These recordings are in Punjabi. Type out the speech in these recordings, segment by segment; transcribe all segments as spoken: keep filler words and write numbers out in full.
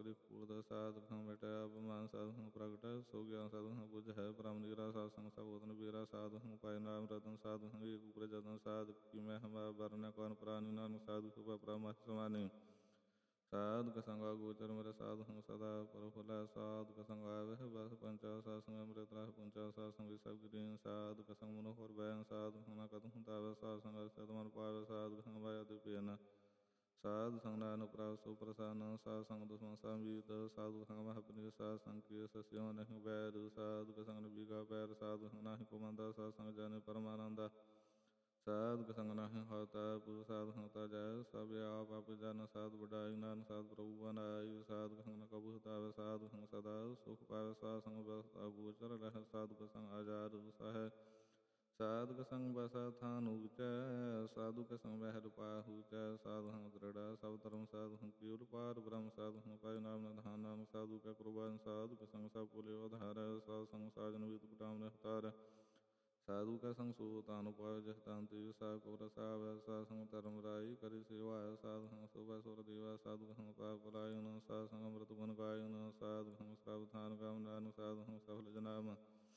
ਸਗਲੀ ਕੂੜ ਸਾਧ ਸੰਗ ਬਟਿਆ ਅਪਮਾਨ ਸਾਧ ਸੰਗ ਪ੍ਰਗਟ ਸੋ ਗਿਆਨ ਸਾਧ ਸੰਗ ਬੁਝ ਹੈ ਬ੍ਰਹਮ ਨੀਰਾ ਸਾਧ ਸੰਗ ਸਬੋਧਨ ਵੀਰਾ ਸਾਧ ਸੰਗ ਪਾਇ ਨਾਮ ਰਤਨ ਸਾਧ ਸੰਗ ਏਕ ਉਪਰ ਜਤਨ ਸਾਧ ਕੀ ਮਹਿਮਾ ਵਰਨ ਕੌਣ ਪ੍ਰਾਨੀ ਨਾਨਕ ਸਾਧੂ ਸੁਭਾ ਪ੍ਰਮਾ ਸਮਾਨੀ ਸਾਧੁ ਕਾ ਸੰਗ ਗੋਚਰ ਮੇਰੇ ਸਾਧੁ ਸੰਗ ਸਦਾ ਪ੍ਰਫੁੱਲੈ ਸਾਧੁ ਕਾ ਸੰਗ ਆਵਹਿ ਬਸ ਪੰਚਾ ਸਾਧ ਸੰਗ ਅੰਮ੍ਰਿਤ ਰਸ ਪੁੰਚਾ ਸਾਧ ਸੰਗ ਸਭ ਗ੍ਰੀਨ ਸਾਧੁ ਕਾ ਸੰਗ ਮਨੋਹਰ ਬੈਨ ਸਾਧੁ ਸੰਗ ਕਤਹੁ ਤਾਵੈ ਸਾਧੁ ਸੰਗ ਸਤ ਮਨ ਪਾਵੈ ਸਾਧੁ ਸੰਗ ਮਾਇਆ ਤੇ ਪੇਨ ਸਾਧੁ ਸੰਗ ਨਾਨਕ ਪ੍ਰਭ ਸੋ ਪ੍ਰਸੰਨ ਸਾਧੁ ਸੰਗ ਦੁਸ਼ਮਨ ਸੰਬੀਤ ਸਾਧੁ ਸੰਗ ਮਹਪਨੀ ਸਾਧੁ ਸੰਗ ਕੀ ਸਸਿਓ ਨਹਿ ਬੈਰ ਸਾਧੁ ਕਾ ਸੰਗ ਨਿਬੀਗਾ ਪੈਰ ਸਾਧੁ ਸੰਗ ਨਾਹਿ ਕੋ ਮੰਦਾ ਸਾਧੁ ਸੰਗ ਜਾਣੈ ਪਰਮਾਨੰਦ ਸਾਧੁ ਕਾ ਸੰਗ ਨਾਹਿ ਹੋਤਾ ਪੁਰ ਸਾਧੁ ਸੰਗ ਤਾ ਜੈ ਸਭ ਆਪ ਆਪ ਜਨ ਸਾਧੁ ਵਡਾਈ ਨਾਨਕ ਸਾਧੁ ਪ੍ਰਭੁ ਬਨਾਈ ਸਾਧੁ ਕਾ ਸੰਗ ਨ ਕਬਹੁ ਤਾਵੈ ਸਾਧੁ ਸੰਗ ਸਦਾ ਸੁਖ ਪਾਵੈ ਸਾਧੁ ਸੰਗ ਬਸਤਾ ਗੋਚਰ ਰਹਿ ਸਾਧੁ ਕਾ ਸੰਗ ਆਜਾਦ ਸਹੈ ਸਾਧੁ ਕਾ ਸੰਗ ਬਸੈ ਥਾਨ ਊਚੈ ਸਾਧੁ ਕਾ ਸੰਗ ਬਹਿ ਪਾਹੁ ਚੈ ਸਾਧੁ ਸੰਗ ਦ੍ਰਿੜ੍ਹ ਸਭ ਧਰਮ ਸਾਧੁ ਸੰਗ ਪੀਰ ਪਾਰ ਬ੍ਰਹਮ ਸਾਧੁ ਸੰਗ ਪਾਇ ਨਾਮ ਨਿਧਾਨ ਨਾਨਕ ਸਾਧੁ ਕਾ ਕੁਰਬਾਨ ਸਾਧੁ ਕਾ ਸੰਗ ਸਭ ਭੁਲਿ ਉਧਾਰੈ ਸਾਧੁ ਸੰਗ ਸਾਜਨ ਵੀਤ ਕੁਟਾਮ ਨਿਹਤਾਰੈ ਸਾਧੂ ਕਾ ਸੰਗ ਸੋ ਤਾਨੁ ਪਾਵੈ ਜਿਹ ਤਨ ਤੇ ਸਾ ਕੋ ਰਸਾਵੈ ਸਾਧੁ ਸੰਗ ਧਰਮ ਰਾਈ ਕਰਿ ਸੇਵਾ ਸਾਧੁ ਸੰਗ ਸੋਭੈ ਸੁਰ ਦੇਵਾ ਸਾਧੁ ਕਾ ਸੰਗ ਪਾਪ ਪਲਾਇਨ ਸਾਧੁ ਸੰਗ ਅੰਮ੍ਰਿਤ ਗੁਣ ਗਾਇਨ ਸਾਧੁ ਸੰਗ ਸਭ ਥਾਨ ਗਮ ਨਾਨਕ ਸਾਧੁ ਸੰਗ ਸਫਲ ਜਨਾਮ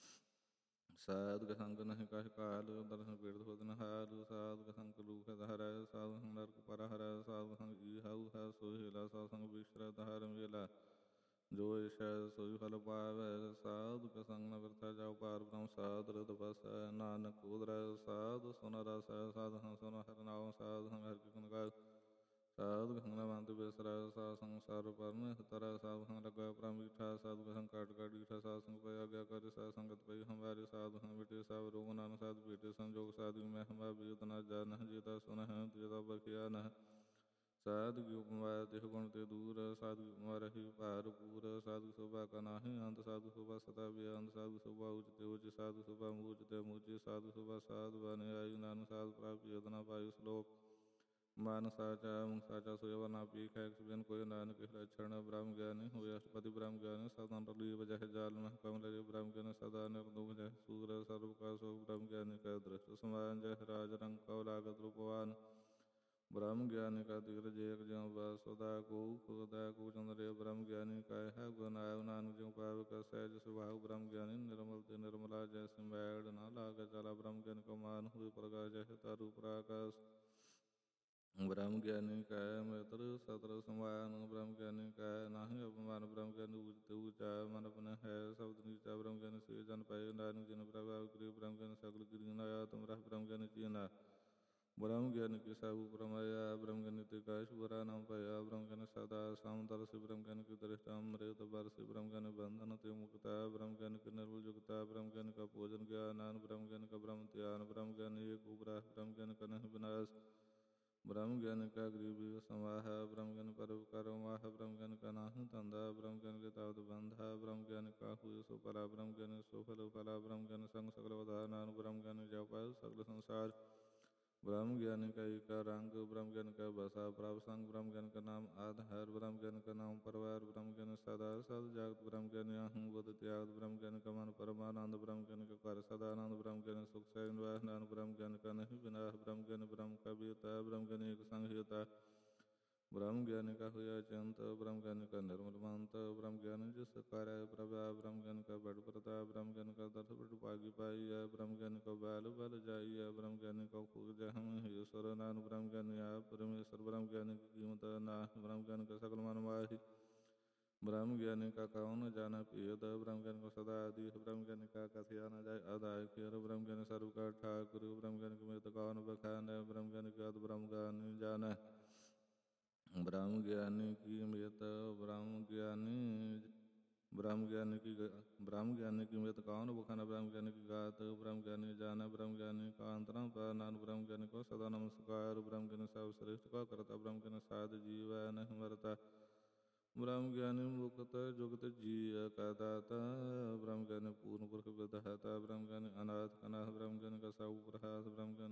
ਸਾਧੁ ਕਾ ਸੰਗ ਨਹਿ ਕਹਿ ਕਾਲ ਦਰਸ਼ਨ ਪੀੜਤ ਹੋਤ ਨ ਹਾਲ ਸਾਧੁ ਕਾ ਸੰਗ ਕਲੂਖ ਧਰੈ ਸਾਧੁ ਸੰਗ ਨਰਕ ਪਰ ਹਰੈ ਸਾਧੁ ਸੰਗ ਈਹਉ ਹੈ ਸੋ ਹੀਲਾ ਸਾਧੁ ਸੰਗ ਬਿਸਰਤ ਹਰਿ ਮੇਲਾ ਜੋ ਇਛੈ ਸੋਈ ਫਲ ਪਾਵੈ ਸਾਧੁ ਕਾ ਸੰਗ ਨ ਬਿਰਥਾ ਜਾਉ ਪਾਰ ਬ੍ਰਹਮ ਸਾਧੁ ਰਿਤ ਬਸੈ ਨਾਨਕ ਉਦਰੈ ਸਾਧੁ ਸੁਨ ਰਸੈ ਸਾਧੁ ਸੰਗ ਸੁਨ ਹਰਿ ਨਾਉ ਸਾਧੁ ਸੰਗ ਹਰਿ ਕੀ ਗੁਣ ਗਾਏ ਸਾਧੁ ਕਾ ਸੰਗ ਨ ਮੰਤ ਬਿਸਰੈ ਸਾਧੁ ਸੰਗ ਸਰ ਪਰ ਨਿਹਤਰੈ ਸਾਧੁ ਸੰਗ ਲਗੈ ਪ੍ਰਮ ਈਠਾ ਸਾਧੁ ਕਾ ਸੰਗ ਕਾਟ ਕਾਟ ਈਠਾ ਸਾਧੁ ਸੰਗ ਪਈ ਆਗਿਆ ਕਰਿ ਸਾਧੁ ਸੰਗਤ ਪਈ ਹਮਾਰੀ ਸਾਧੁ ਸੰਗ ਮਿਟੇ ਸਭ ਰੋਗ ਨਾਨਕ ਸਾਧੁ ਭੇਟੇ ਸੰਜੋਗ ਸਾਧੁ ਕੀ ਮਹਿਮਾ ਬੀਤ ਨ ਜਾਨਹਿ ਜੇਤਾ ਸੁਨਹਿ ਤੇਤਾ ਬਖਿਆ ਨਹਿ ਸਾਧੁ ਕੀ ਉਪਮਾ ਤਿਹ ਗੁਣ ਤੇ ਦੂਰ ਸਾਧੁ ਕੀ ਉਪਮਾ ਰਹੀ ਭਾਰ ਪੂਰ ਸਾਧੁ ਸੋਭਾ ਕਾ ਨਾਹਿ ਅੰਤ ਸਾਧੁ ਸੋਭਾ ਸਦਾ ਬੇਅੰਤ ਸਾਧੁ ਸੋਭਾ ਉਚ ਤੇ ਉਚ ਸਾਧੁ ਸੋਭਾ ਮੂਚ ਤੇ ਮੂਚ ਸਾਧੁ ਸੋਭਾ ਸਾਧ ਬਨ ਆਈ ਨਾਨਕ ਸਾਧੁ ਪ੍ਰਾਪਿ ਅਦ ਨ ਪਾਇ ਸਲੋਕ ਮਨ ਸਾਚਾ ਮੁਖ ਸਾਚਾ ਸੋਇ ਅਵਰ ਨਾ ਪੀਖੈ ਇਕ ਬਿਨ ਕੋਈ ਨਾਨਕ ਇਸ ਲੱਛਣ ਬ੍ਰਹਮ ਗਿਆਨੀ ਹੋਇ ਅਸ਼ਟਪਦੀ ਬ੍ਰਹਮ ਗਿਆਨੀ ਸਦਾ ਨਿਰਲੀਪ ਜਹ ਜਾਲ ਮਹਿ ਕਮਲ ਬ੍ਰਹਮ ਗਿਆਨੀ ਸਦਾ ਨਿਰਦੋਖ ਜਹ ਸੂਰ ਸਰਬ ਕਾ ਸੋਖ ਬ੍ਰਹਮ ਗਿਆਨੀ ਕਾ ਦ੍ਰਿਸ਼ਟ ਸਮਾਨ ਜਹ ਰਾਜ ਰੰਗ ਕਉ ਲਾਗਤ ਰੂਪਵਾਨ ਬ੍ਰਹਮ ਗਿਆਨੀ ਕਾ ਧੀਰਜ ਏਕ ਜਿਉ ਬਸ ਸਦਾ ਕੋ ਖੁਦਾ ਕੋ ਚੰਦਰੇ ਬ੍ਰਹਮ ਗਿਆਨੀ ਕਾ ਹੈ ਗੁਣ ਆਇ ਨਾਨਕ ਜਿਉ ਪਾਵੈ ਕਾ ਸਹਿਜ ਸੁਭਾਉ ਬ੍ਰਹਮ ਗਿਆਨੀ ਨਿਰਮਲ ਤੇ ਨਿਰਮਲਾ ਜੈਸੇ ਮੈਲ ਨਾ ਲਾਗੈ ਚਲਾ ਬ੍ਰਹਮ ਗਿਆਨੀ ਕਾ ਮਾਨ ਹੋਇ ਪ੍ਰਗਟ ਜਹ ਤਾਰੂ ਪ੍ਰਾਕਾਸ਼ ਬ੍ਰਹਮ ਗਿਆਨੀ ਕੈ ਮਿਤ੍ਰ ਸਤਰ ਸਮਾਨ ਬ੍ਰਹਮ ਗਿਆਨੀ ਕੈ ਨਾਹਿ ਅਪਮਾਨ ਬ੍ਰਹਮ ਗਿਆਨੀ ਊਚ ਤੇ ਊਚਾ ਮਨ ਆਪਨ ਹੈ ਸ਼ਬਦ ਨੀਚਾ ਬ੍ਰਹਮ ਗਿਆਨੀ ਸੇ ਜਨ ਪਾਏ ਨਾਨਕ ਜਿਨ ਪ੍ਰਭਾਵ ਕਰੇ ਬ੍ਰਹਮ ਗਿਆਨੀ ਸਗਲ ਕੀਨ ਆਤਮ ਰਹਿ ਬ੍ਰਹਮ ਗਿਆਨੀ ਚੀਨਾ ਬ੍ਰਹਮ ਗਿਆਨੀ ਕੀ ਸਭ ਉਪਰ ਮਾਇਆ ਬ੍ਰਹਮ ਗਿਆਨੀ ਤੇ ਕਾਇ ਬੁਰਾ ਨਾਮ ਪਾਇਆ ਬ੍ਰਹਮ ਗਿਆਨੀ ਸਦਾ ਸਮਦਰਸੀ ਬ੍ਰਹਮ ਗਿਆਨੀ ਕੀ ਦ੍ਰਿਸ਼ਟ ਅੰਮ੍ਰਿਤ ਬਰਸੀ ਬ੍ਰਹਮ ਗਿਆਨੀ ਬੰਧਨ ਤੇ ਮੁਕਤਾ ਬ੍ਰਹਮ ਗਿਆਨੀ ਕੀ ਨਿਰਮਲ ਜੁਗਤਾ ਬ੍ਰਹਮ ਗਿਆਨੀ ਕਾ ਭੋਜਨ ਗਿਆਨ ਬ੍ਰਹਮ ਗਿਆਨੀ ਕਾ ਬ੍ਰਹਮ ਧਿਆਨ ਬ੍ਰਹਮ ਗਿਆਨੀ ਏਕ ਉਪਰਾ ਬ੍ਰਹਮ ਗਿਆਨੀ ਕਾ ਨਹਿ ਵਿਨਾਸ਼ ਬ੍ਰਹਮ ਗਿਆਨੀ ਕਾ ਗਰੀਬੀ ਸਮਾਹ ਬ੍ਰਹਮ ਗਿਆਨੀ ਪਰਉਪਕਾਰ ਮਾਹ ਬ੍ਰਹਮ ਗਿਆਨੀ ਕਾ ਨਾਹਿ ਧੰਦਾ ਬ੍ਰਹਮ ਗਿਆਨੀ ਕੇ ਤਾਵਤ ਬੰਧਾ ਬ੍ਰਹਮ ਗਿਆਨੀ ਕਾ ਹੋਇ ਸੋ ਭਲਾ ਬ੍ਰਹਮ ਗਿਆਨੀ ਸੋ ਫਲ ਫਲਾ ਬ੍ਰਹਮ ਗਿਆਨੀ ਸੰਗ ਸਗਲ ਉਧਾਰ ਨਾਨਕ ਬ੍ਰਹਮ ਗਿਆਨੀ ਜਪ ਪਾਇ ਸਗਲ ਸੰਸਾਰ ਬ੍ਰਹਮ ਗਿਆਨੀ ਕਾ ਏਕਾ ਰੰਗ ਬ੍ਰਹਮ ਗਿਆਨੀ ਕਾ ਬਸਾ ਪ੍ਰਭ ਸੰਗ ਬ੍ਰਹਮ ਗਿਆਨੀ ਕਾ ਨਾਮ ਆਧਾਰ ਬ੍ਰਹਮ ਗਿਆਨੀ ਕਾ ਨਾਮ ਪਰਵਾਰ ਬ੍ਰਹਮ ਗਿਆਨੀ ਸਦਾ ਸਦ ਜਾਗਤ ਬ੍ਰਹਮ ਗਿਆਨੀ ਅਹੰ ਬੁਧ ਤਿਆਗਤ ਬ੍ਰਹਮ ਗਿਆਨੀ ਕਾ ਮਨ ਪਰਮਾਨੰਦ ਬ੍ਰਹਮ ਗਿਆਨੀ ਕਾ ਘਰ ਸਦਾ ਆਨੰਦ ਬ੍ਰਹਮ ਗਿਆਨੀ ਸੁਖ ਸਹਿਜ ਨਿਵਾਸ ਨਾਨਕ ਬ੍ਰਹਮ ਗਿਆਨੀ ਕਾ ਨਹਿ ਵਿਨਾਸ਼ ਬ੍ਰਹਮ ਗਿਆਨੀ ਬ੍ਰਹਮ ਕਾ ਬੀਤਾ ਬ੍ਰਹਮ ਗਿਆਨੀ ਏਕ ਸੰਗ ਹਿਤਾ ਬ੍ਰਹਮ ਗਿਆਨੀ ਕਾ ਹੋਇ ਅਚੰਤ ਬ੍ਰਹਮ ਗਿਆਨੀ ਕਾ ਨਿਰਮਲ ਮੰਤ ਬ੍ਰਹਮ ਗਿਆਨੀ ਜਿਸ ਕਰੈ ਪ੍ਰਭਾ ਬ੍ਰਹਮ ਗਿਆਨੀ ਕਾ ਬੜ ਪ੍ਰਤਾਪ ਬ੍ਰਹਮ ਗਿਆਨੀ ਕਾ ਦਰਸ ਬੜ ਭਾਗੀ ਪਾਈਐ ਬ੍ਰਹਮ ਗਿਆਨੀ ਕਾ ਬਲ ਬਲ ਜਾਈਐ ਬ੍ਰਹਮ ਗਿਆਨੀ ਕਾ ਖੂਰ ਜਹਮ ਈਸਵਰ ਨਾਨਕ ਬ੍ਰਹਮ ਗਿਆਨੀ ਆਪ ਪਰਮੇਸ਼ਰ ਬ੍ਰਹਮ ਗਿਆਨੀ ਕੀ ਕੀਮਤ ਨਾਹਿ ਬ੍ਰਹਮ ਗਿਆਨੀ ਕਾ ਸਗਲ ਮਨ ਮਾਹਿ ਬ੍ਰਹਮ ਗਿਆਨੀ ਕਾ ਕਉ ਨ ਜਾਣੈ ਭੇਦ ਬ੍ਰਹਮ ਗਿਆਨੀ ਕਾ ਸਦਾ ਆਦੀਹ ਬ੍ਰਹਮ ਗਿਆਨੀ ਕਾ ਕਥਿਆ ਨ ਜਾਇ ਆਦਾਇ ਖੇਰ ਬ੍ਰਹਮ ਗਿਆਨੀ ਸਰਬ ਕਾ ਠਾਕੁਰ ਬ੍ਰਹਮ ਗਿਆਨੀ ਕੀ ਮਿਤ ਕਉ ਨ ਬਖਾਨੈ ਬ੍ਰਹਮ ਗਿਆਨੀ ਕੀ ਅਦ ਬ੍ਰਹਮ ਗਿਆਨੀ ਜਾਣੈ ਬ੍ਰਹਮ ਗਿਆਨੀ ਕੀ ਮਿਤ ਬ੍ਰਹਮ ਗਿਆਨੀ ਬ੍ਰਹਮ ਗਿਆਨੀ ਕੀ ਬ੍ਰਹਮ ਗਿਆਨੀ ਕੀ ਮਿਤ ਕਉ ਨ ਬਖਾਨੈ ਬ੍ਰਹਮ ਗਿਆਨੀ ਕੀ ਗਾਤ ਬ੍ਰਹਮ ਗਿਆਨੀ ਜਾਣੈ ਬ੍ਰਹਮ ਗਿਆਨੀ ਕਾ ਅੰਤਰੰ ਪਾਰ ਨਾਨਕ ਬ੍ਰਹਮ ਗਿਆਨੀ ਕੋ ਸਦਾ ਨਮਸਕਾਰ ਬ੍ਰਹਮ ਗਿਆਨੀ ਸਭ ਸ੍ਰਿਸ਼ਟ ਕਾ ਕਰਤਾ ਬ੍ਰਹਮ ਗਿਆਨੀ ਸਾਧ ਜੀਵੈ ਨਹਿ ਮਰਤਾ ਬ੍ਰਹਮ ਗਿਆਨੀ ਮੁਕਤ ਜੁਗਤ ਜੀਅ ਕਾ ਦਾਤਾ ਬ੍ਰਹਮ ਗਿਆਨੀ ਪੂਰਨ ਪੁਰਖ ਵਿਦਾਤਾ ਬ੍ਰਹਮ ਗਿਆਨੀ ਅਨਾਥ ਅਨਾਥ ਬ੍ਰਹਮ ਗਿਆਨੀ ਕਾ ਸਭ ਉਪਰਾਸ ਬ੍ਰਹਮ ਗਿਆਨੀ